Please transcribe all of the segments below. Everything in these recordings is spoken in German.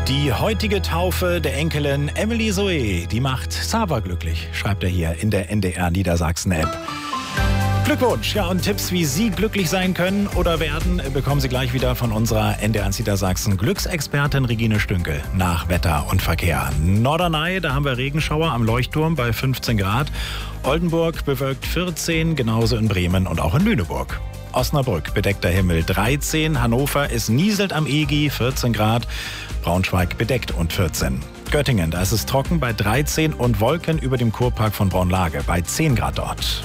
Die heutige Taufe der Enkelin Emily Zoe, die macht Xaver glücklich, schreibt er hier in der NDR Niedersachsen-App. Glückwunsch, ja, und Tipps, wie Sie glücklich sein können oder werden, bekommen Sie gleich wieder von unserer NDR Niedersachsen Glücksexpertin Regine Stünkel nach Wetter und Verkehr. Norderney, da haben wir Regenschauer am Leuchtturm bei 15 Grad. Oldenburg bewölkt 14, genauso in Bremen und auch in Lüneburg. Osnabrück bedeckter Himmel 13, Hannover, es nieselt am EGI 14 Grad, Braunschweig bedeckt und 14. Göttingen, da ist es trocken bei 13 und Wolken über dem Kurpark von Braunlage bei 10 Grad dort.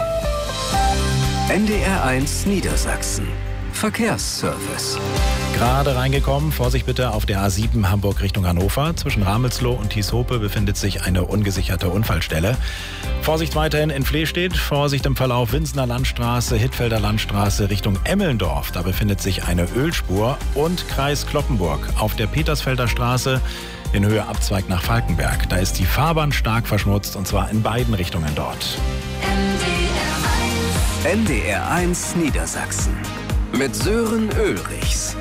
NDR1 Niedersachsen. Verkehrsservice. Gerade reingekommen, Vorsicht bitte auf der A7 Hamburg Richtung Hannover. Zwischen Ramelsloh und Tieshope befindet sich eine ungesicherte Unfallstelle. Vorsicht weiterhin in Flehstedt, Vorsicht im Verlauf Winsener Landstraße, Hittfelder Landstraße Richtung Emmelndorf. Da befindet sich eine Ölspur und Kreis Cloppenburg. Auf der Petersfelder Straße in Höhe Abzweig nach Falkenberg. Da ist die Fahrbahn stark verschmutzt und zwar in beiden Richtungen dort. NDR1 Niedersachsen. Mit Sören Ulrichs.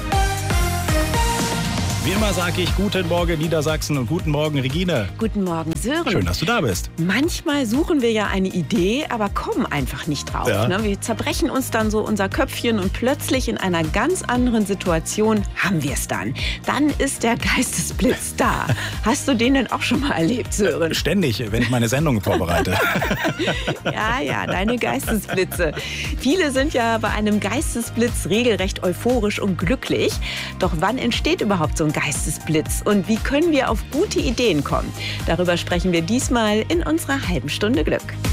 Wie immer sage ich guten Morgen Niedersachsen und guten Morgen Regine. Guten Morgen Sören. Schön, dass du da bist. Manchmal suchen wir ja eine Idee, aber kommen einfach nicht drauf. Ja. Ne? Wir zerbrechen uns dann so unser Köpfchen und plötzlich in einer ganz anderen Situation haben wir es dann. Dann ist der Geistesblitz da. Hast du den denn auch schon mal erlebt, Sören? Ständig, wenn ich meine Sendungen vorbereite. Ja, deine Geistesblitze. Viele sind ja bei einem Geistesblitz regelrecht euphorisch und glücklich. Doch wann entsteht überhaupt so ein Geistesblitz und wie können wir auf gute Ideen kommen? Darüber sprechen wir diesmal in unserer halben Stunde Glück.